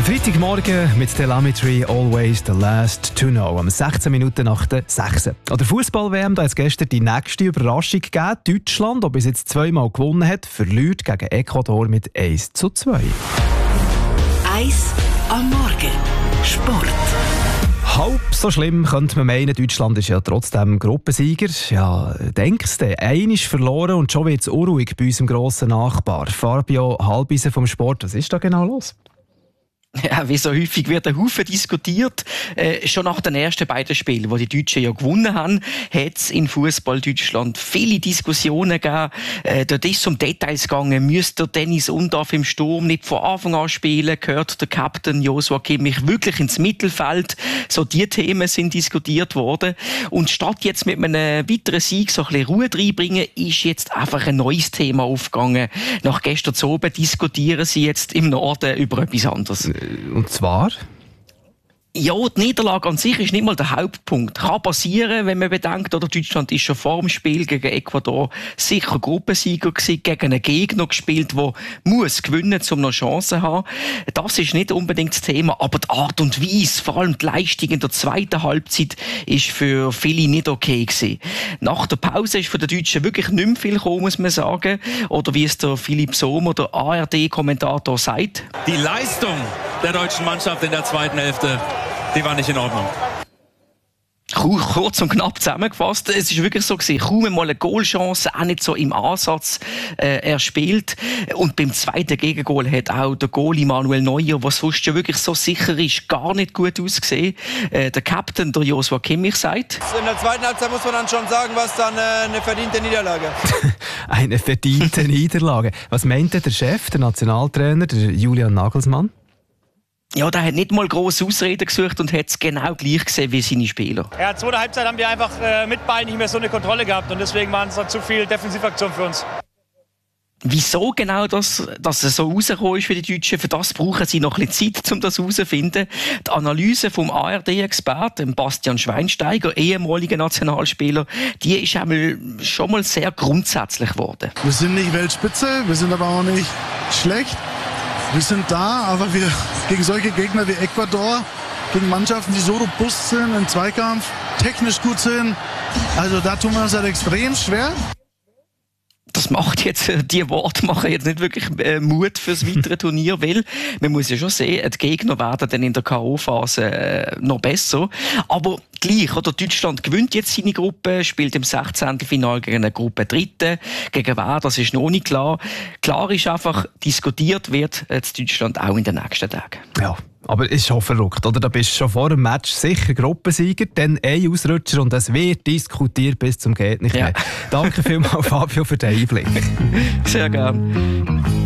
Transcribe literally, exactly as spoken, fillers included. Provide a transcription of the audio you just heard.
Freitagmorgen mit Telemetry Always the Last to Know. Am sechzehn Minuten nach der sechs. An der Fußball-W M hat es gestern die nächste Überraschung gegeben. Deutschland, das bis jetzt zweimal gewonnen hat, verliert gegen Ecuador mit eins zu zwei. eins am Morgen. Sport. Halb so schlimm könnte man meinen, Deutschland ist ja trotzdem Gruppensieger. Ja, denkst du, einer ist verloren und schon wird es unruhig bei unserem grossen Nachbar. Fabio Halbisen vom Sport, was ist da genau los? Ja, wie so häufig wird ein Haufen diskutiert. Äh, schon nach den ersten beiden Spielen, wo die Deutschen ja gewonnen haben, hat es in Fußball Deutschland viele Diskussionen gegeben. Äh, dort ist es um Details gegangen. Müsste der Dennis Undaff im Sturm nicht von Anfang an spielen? Gehört der Captain Joshua Kimmich wirklich ins Mittelfeld? So die Themen sind diskutiert worden. Und statt jetzt mit einem weiteren Sieg so ein bisschen Ruhe reinbringen, ist jetzt einfach ein neues Thema aufgegangen. Nach gestern Abend diskutieren sie jetzt im Norden über etwas anderes. Und zwar? Ja, die Niederlage an sich ist nicht mal der Hauptpunkt. Kann passieren, wenn man bedenkt, oder Deutschland ist schon vor dem Spiel gegen Ecuador sicher Gruppensieger gewesen, gegen einen Gegner gespielt, der muss gewinnen, um noch Chancen zu haben. Das ist nicht unbedingt das Thema, aber die Art und Weise, vor allem die Leistung in der zweiten Halbzeit, ist für viele nicht okay gewesen. Nach der Pause ist von den Deutschen wirklich nicht mehr viel gekommen, muss man sagen. Oder wie es der Philipp Sohmer, der A R D-Kommentator, sagt. Die Leistung der deutschen Mannschaft in der zweiten Hälfte, die war nicht in Ordnung. Kurz und knapp zusammengefasst, es ist wirklich so gewesen, kaum einmal eine Goalchance, auch nicht so im Ansatz äh, erspielt. Und beim zweiten Gegengol hat auch der Goalie Manuel Neuer, was sonst ja wirklich so sicher ist, gar nicht gut ausgesehen. Äh, der Captain, der Joshua Kimmich, sagt: In der zweiten Halbzeit muss man dann schon sagen, was dann äh, eine verdiente Niederlage. Eine verdiente Niederlage. Was meint der Chef, der Nationaltrainer, der Julian Nagelsmann? Ja, der hat nicht mal grosse Ausreden gesucht und hat es genau gleich gesehen wie seine Spieler. Ja, in der zweiten Halbzeit haben wir einfach äh, mit Ball nicht mehr so eine Kontrolle gehabt und deswegen waren es dann zu viel Defensivaktion für uns. Wieso genau das, dass es so rausgekommen ist für die Deutschen, für das brauchen sie noch ein bisschen Zeit, um das herauszufinden. Die Analyse vom A R D-Experten Bastian Schweinsteiger, ehemaliger Nationalspieler, die ist einmal schon mal sehr grundsätzlich geworden. Wir sind nicht Weltspitze, wir sind aber auch nicht schlecht. Wir sind da, aber wir gegen solche Gegner wie Ecuador, gegen Mannschaften, die so robust sind im Zweikampf, technisch gut sind, also da tun wir uns halt extrem schwer. Das macht jetzt, die Worte machen jetzt nicht wirklich äh, Mut fürs weitere Turnier, weil man muss ja schon sehen, die Gegner werden dann in der K O-Phase äh, noch besser. Aber gleich, oder? Deutschland gewinnt jetzt seine Gruppe, spielt im sechzehnten Finale gegen eine Gruppe Dritte. Gegen wer, das ist noch nicht klar. Klar ist einfach, diskutiert wird jetzt Deutschland auch in den nächsten Tagen. Ja. Aber es ist schon verrückt, oder? Da bist du schon vor dem Match sicher Gruppensieger, dann ein Ausrutscher und es wird diskutiert bis zum geht nicht mehr. Ja. Danke vielmals, Fabio, für den Einblick. Sehr gerne.